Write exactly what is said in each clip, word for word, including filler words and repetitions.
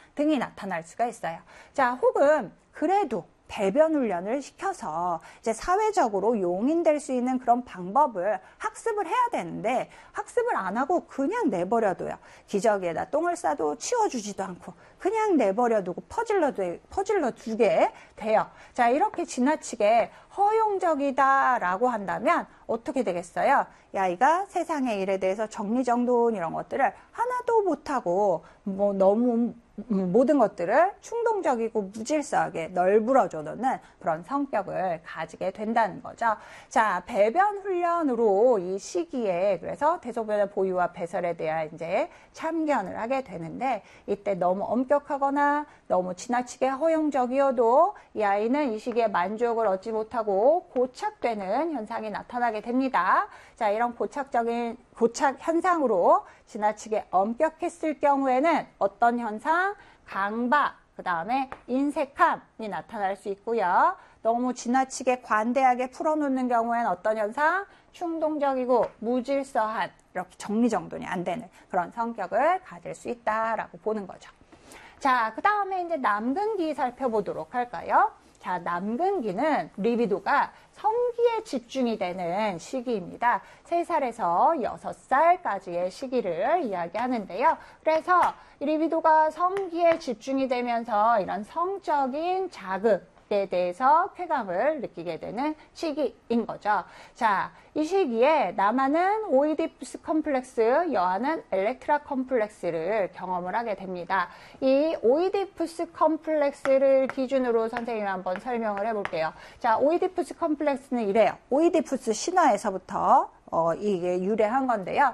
등이 나타날 수가 있어요. 자, 혹은 그래도 배변 훈련을 시켜서 이제 사회적으로 용인될 수 있는 그런 방법을 학습을 해야 되는데 학습을 안 하고 그냥 내버려둬요. 기저귀에다 똥을 싸도 치워주지도 않고 그냥 내버려두고 퍼질러, 퍼질러 두게 돼요. 자, 이렇게 지나치게 허용적이다라고 한다면 어떻게 되겠어요? 이 아이가 세상의 일에 대해서 정리정돈 이런 것들을 하나도 못하고 뭐 너무 모든 것들을 충동적이고 무질서하게 널브러져 놓는 그런 성격을 가지게 된다는 거죠. 자, 배변 훈련으로 이 시기에 그래서 대소변의 보유와 배설에 대한 이제 참견을 하게 되는데 이때 너무 엄격하거나 너무 지나치게 허용적이어도 이 아이는 이 시기에 만족을 얻지 못하고 고착되는 현상이 나타나게 됩니다. 자, 이런 고착적인 고착 현상으로 지나치게 엄격했을 경우에는 어떤 현상? 강박, 그 다음에 인색함이 나타날 수 있고요. 너무 지나치게 관대하게 풀어놓는 경우에는 어떤 현상? 충동적이고 무질서한 이렇게 정리정돈이 안 되는 그런 성격을 가질 수 있다라고 보는 거죠. 자, 그 다음에 이제 남근기 살펴보도록 할까요? 자, 남근기는 리비도가 성기에 집중이 되는 시기입니다. 세 살에서 여섯 살까지의 시기를 이야기하는데요. 그래서 리비도가 성기에 집중이 되면서 이런 성적인 자극에 대해서 쾌감을 느끼게 되는 시기인 거죠. 자, 이 시기에 남아는 오이디푸스 컴플렉스, 여아는 엘렉트라 컴플렉스를 경험을 하게 됩니다. 이 오이디푸스 컴플렉스를 기준으로 선생님이 한번 설명을 해볼게요. 자, 오이디푸스 컴플렉스는 이래요. 오이디푸스 신화에서부터 어, 이게 유래한 건데요.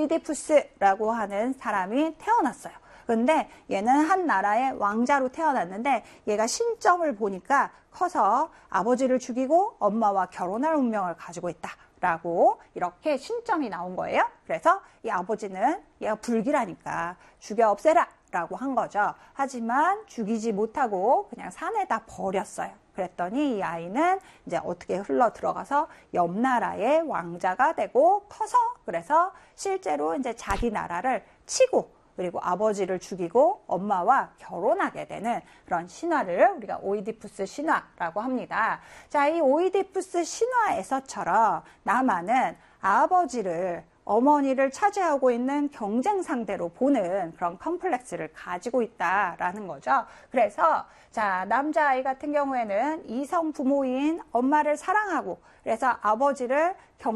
오이디푸스라고 하는 사람이 태어났어요. 근데 얘는 한 나라의 왕자로 태어났는데 얘가 신점을 보니까 커서 아버지를 죽이고 엄마와 결혼할 운명을 가지고 있다. 라고 이렇게 신점이 나온 거예요. 그래서 이 아버지는 얘가 불길하니까 죽여 없애라 라고 한 거죠. 하지만 죽이지 못하고 그냥 산에다 버렸어요. 그랬더니 이 아이는 이제 어떻게 흘러 들어가서 옆 나라의 왕자가 되고 커서 그래서 실제로 이제 자기 나라를 치고 그리고 아버지를 죽이고 엄마와 결혼하게 되는 그런 신화를 우리가 오이디푸스 신화라고 합니다. 자, 이 오이디푸스 신화에서처럼 남아는 아버지를 어머니를 차지하고 있는 경쟁 상대로 보는 그런 컴플렉스를 가지고 있다라는 거죠. 그래서 자, 남자아이 같은 경우에는 이성 부모인 엄마를 사랑하고 그래서 아버지를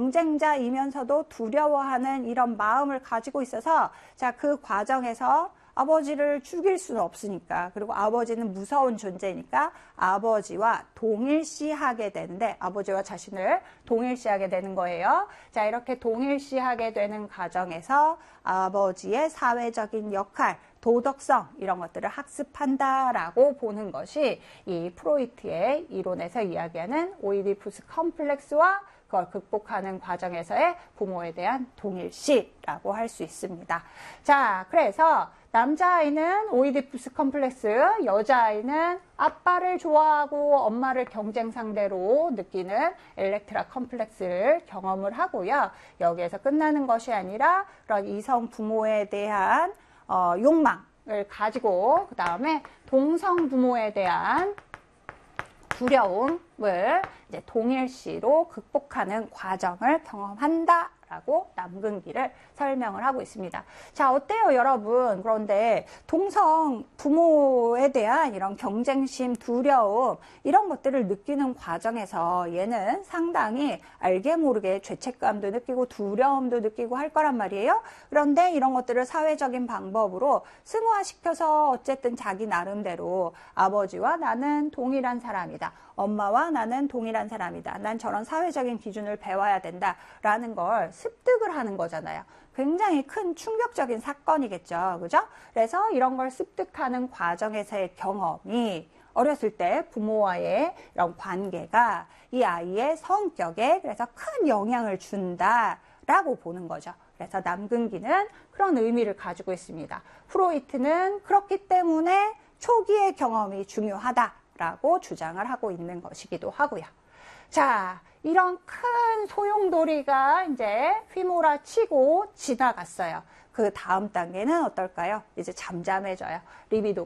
경쟁자이면서도 두려워하는 이런 마음을 가지고 있어서 자, 그 과정에서 아버지를 죽일 수는 없으니까 그리고 아버지는 무서운 존재니까 아버지와 동일시하게 되는데 아버지와 자신을 동일시하게 되는 거예요. 자, 이렇게 동일시하게 되는 과정에서 아버지의 사회적인 역할, 도덕성 이런 것들을 학습한다라고 보는 것이 이 프로이트의 이론에서 이야기하는 오이디푸스 컴플렉스와 그걸 극복하는 과정에서의 부모에 대한 동일시라고 할 수 있습니다. 자, 그래서 남자아이는 오이디푸스 컴플렉스, 여자아이는 아빠를 좋아하고 엄마를 경쟁 상대로 느끼는 엘렉트라 컴플렉스를 경험을 하고요. 여기에서 끝나는 것이 아니라 그런 이성 부모에 대한 어, 욕망을 가지고 그 다음에 동성 부모에 대한 두려움을 이제 동일시로 극복하는 과정을 경험한다. 라고 남근기를 설명을 하고 있습니다. 자, 어때요, 여러분? 그런데 동성 부모에 대한 이런 경쟁심, 두려움 이런 것들을 느끼는 과정에서 얘는 상당히 알게 모르게 죄책감도 느끼고 두려움도 느끼고 할 거란 말이에요. 그런데 이런 것들을 사회적인 방법으로 승화시켜서 어쨌든 자기 나름대로 아버지와 나는 동일한 사람이다. 엄마와 나는 동일한 사람이다. 난 저런 사회적인 기준을 배워야 된다라는 걸 습득을 하는 거잖아요. 굉장히 큰 충격적인 사건이겠죠. 그죠? 그래서 이런 걸 습득하는 과정에서의 경험이 어렸을 때 부모와의 이런 관계가 이 아이의 성격에 그래서 큰 영향을 준다라고 보는 거죠. 그래서 남근기는 그런 의미를 가지고 있습니다. 프로이트는 그렇기 때문에 초기의 경험이 중요하다라고 주장을 하고 있는 것이기도 하고요. 자, 이런 큰 소용돌이가 이제 휘몰아치고 지나갔어요. 그 다음 단계는 어떨까요? 이제 잠잠해져요. 리비도